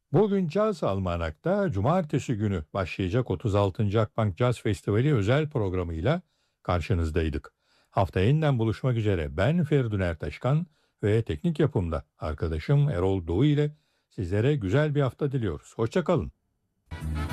Bugün Caz Almanak'ta cumartesi günü başlayacak 36. Akbank Caz Festivali özel programıyla karşınızdaydık. Haftaya yeniden buluşmak üzere ben Feridun Ertaşkan ve teknik yapımda arkadaşım Erol Doğu ile sizlere güzel bir hafta diliyoruz. Hoşçakalın.